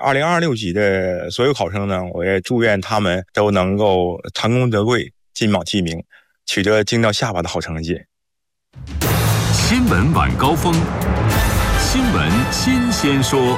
2026级的所有考生呢，我也祝愿他们都能够成功得贵，金榜题名，取得惊到下巴的好成绩。 新闻晚高峰，新闻新鲜说。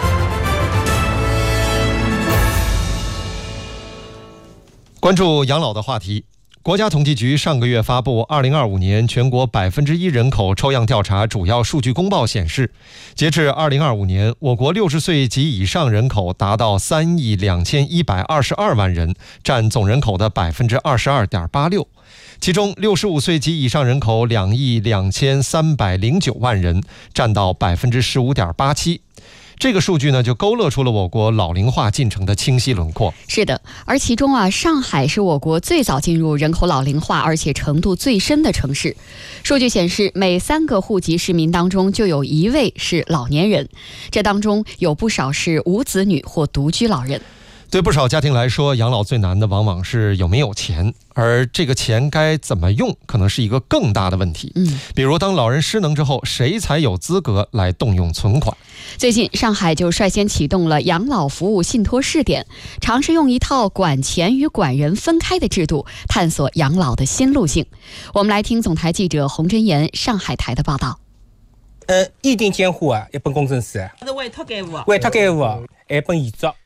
关注养老的话题。国家统计局上个月发布2025年全国1%人口抽样调查主要数据公报显示，截至2025年，我国60岁及以上人口达到3亿2122万人，占总人口的22.86%。其中65岁及以上人口2亿2309万人，占到15.87%。这个数据呢，就勾勒出了我国老龄化进程的清晰轮廓。 是的，而其中上海是我国最早进入人口老龄化而且程度最深的城市。数据显示，每3个户籍市民当中就有1位是老年人，这当中有不少是无子女或独居老人。 对不少家庭来说，养老最难的往往是有没有钱，而这个钱该怎么用，可能是一个更大的问题。比如当老人失能之后，谁才有资格来动用存款？ 最近上海就率先启动了养老服务信托试点，尝试用一套管钱与管人分开的制度，探索养老的新路径。我们来听总台记者洪真言上海台的报道。 意定监护一本工程师， 是委托监护， 一本遗嘱。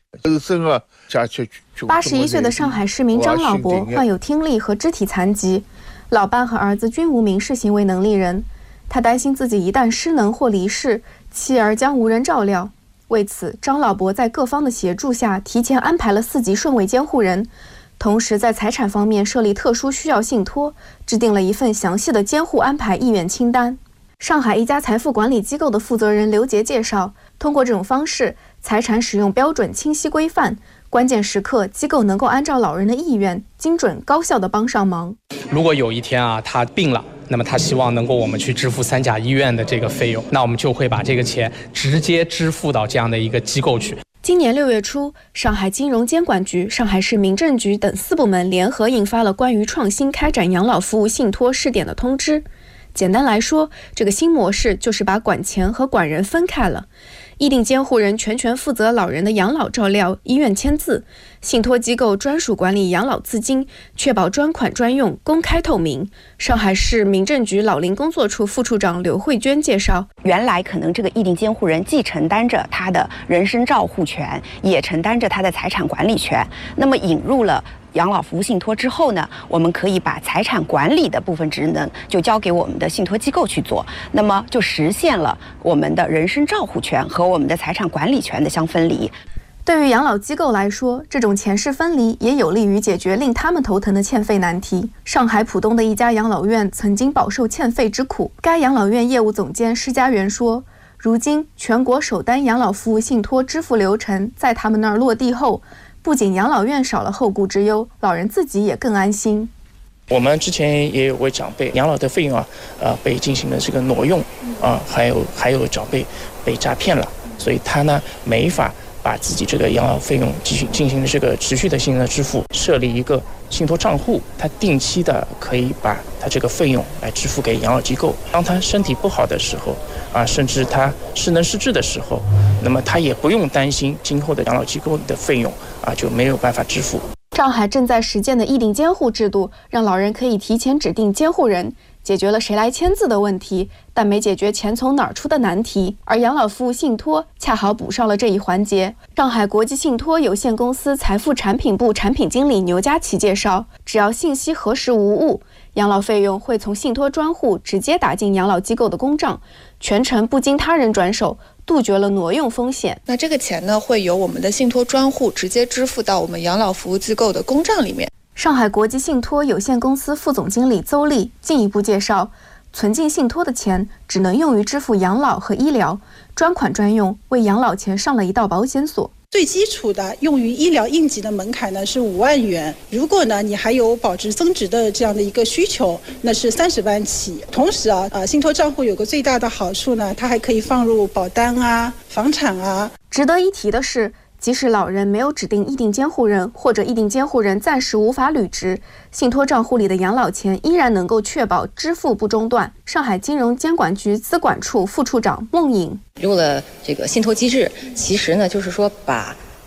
81岁的上海市民张老伯患有听力和肢体残疾，老伴和儿子均无民事行为能力人。他担心自己一旦失能或离世，妻儿将无人照料。为此，张老伯在各方的协助下，提前安排了4级顺位监护人，同时在财产方面设立特殊需要信托，制定了一份详细的监护安排意愿清单。上海一家财富管理机构的负责人刘杰介绍，通过这种方式，财产使用标准清晰规范，关键时刻机构能够按照老人的意愿，精准高效地帮上忙。 如果有一天他病了，那么他希望能够我们去支付3甲医院的这个费用，那我们就会把这个钱直接支付到这样的一个机构去。 今年6月初，上海金融监管局、上海市民政局等4部门联合印发了关于创新开展养老服务信托试点的通知。简单来说，这个新模式就是把管钱和管人分开了。意定监护人全权负责老人的养老照料、医院签字，信托机构专属管理养老资金，确保专款专用、公开透明。上海市民政局老龄工作处副处长刘慧娟介绍， 原来可能这个意定监护人既承担着他的人身照护权，也承担着他的财产管理权。那么引入了养老服务信托之后呢，我们可以把财产管理的部分职能就交给我们的信托机构去做，那么就实现了我们的人身照护权和我们的财产管理权的相分离。 对于养老机构来说，这种钱势分离也有利于解决令他们头疼的欠费难题。上海浦东的一家养老院曾经饱受欠费之苦，该养老院业务总监施家园说，如今全国首单养老服务信托支付流程在他们那儿落地后，不仅养老院少了后顾之忧，老人自己也更安心。 我们之前也有位长辈养老的费用被进行了这个挪用还有长辈被诈骗了，所以他呢没法把自己这个养老费用进行这个持续的性的支付，设立一个信托账户，他定期的可以把他这个费用来支付给养老机构。当他身体不好的时候甚至他失能失智的时候，那么他也不用担心今后的养老机构的费用就没有办法支付。 上海正在实践的意定监护制度，让老人可以提前指定监护人，解决了谁来签字的问题，但没解决钱从哪儿出的难题。而养老服务信托恰好补上了这一环节。上海国际信托有限公司财富产品部产品经理牛佳琪介绍，只要信息核实无误，养老费用会从信托专户直接打进养老机构的公账，全程不经他人转手，杜绝了挪用风险。 那这个钱呢，会由我们的信托专户直接支付到我们养老服务机构的公账里面。 上海国际信托有限公司副总经理邹丽进一步介绍，存进信托的钱只能用于支付养老和医疗，专款专用，为养老钱上了一道保险锁。 最基础的用于医疗应急的门槛呢是5万元，如果呢你还有保值增值的这样的一个需求，那是30万起。同时信托账户有个最大的好处呢，它还可以放入保单房产值得一提的是，即使老人没有指定意定监护人，或者意定监护人暂时无法履职，信托账户里的养老钱依然能够确保支付不中断。上海金融监管局资管处副处长孟颖， 用了这个信托机制，其实呢就是说把